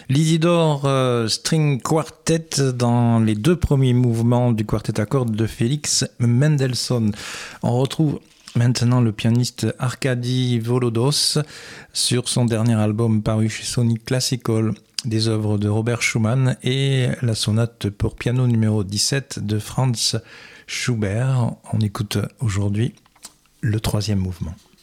L'Isidore String Quartet dans les deux premiers mouvements du quartet à cordes de Félix Mendelssohn. On retrouve maintenant le pianiste Arkady Volodos sur son dernier album paru chez Sony Classical, des œuvres de Robert Schumann et la sonate pour piano numéro 17 de Franz Schubert. On écoute aujourd'hui le troisième mouvement.